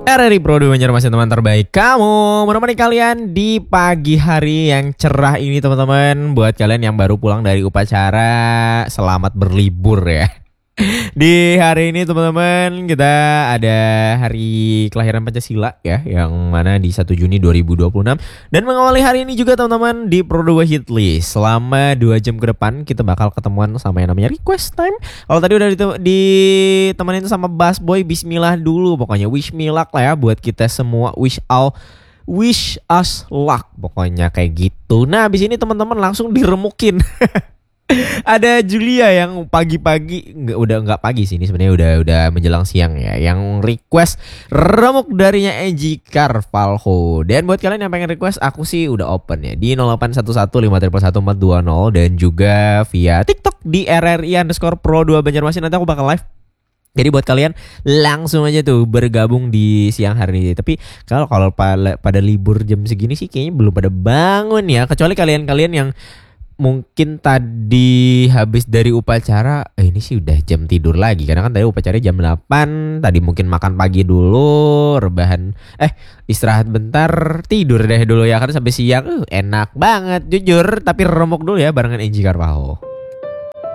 RRI Pro 2 Banjarmasin, teman terbaik kamu, menemani kalian di pagi hari yang cerah ini teman-teman. Buat kalian yang baru pulang dari upacara, selamat berlibur ya. Di hari ini teman-teman kita ada hari kelahiran Pancasila ya, yang mana di 1 Juni 2026. Dan mengawali hari ini juga teman-teman di Pro 2 Hit List. Selama 2 jam ke depan kita bakal ketemuan sama yang namanya Request Time. Kalau tadi udah ditemenin sama Bass Boy, bismillah dulu pokoknya. Wish me luck lah ya buat kita semua. Wish us luck pokoknya kayak gitu. Nah abis ini teman-teman langsung diremukin. Ada Julia yang pagi-pagi nggak pagi sih, ini sebenarnya udah menjelang siang ya, yang request remuk darinya Eji Carvalho. Dan buat kalian yang pengen request, aku sih udah open ya di 0811511420 dan juga via TikTok di RRI_Pro 2 Banjarmasin. Nanti aku bakal live. Jadi buat kalian langsung aja tuh bergabung di siang hari ini. Tapi kalau pada libur jam segini sih kayaknya belum pada bangun ya, kecuali kalian yang mungkin tadi habis dari upacara, ini sih udah jam tidur lagi. Karena kan tadi upacara jam 8, tadi mungkin makan pagi dulu, rebahan, istirahat bentar, tidur deh dulu ya. Karena sampai siang, enak banget jujur. Tapi remuk dulu ya barengan Eji Carvalho.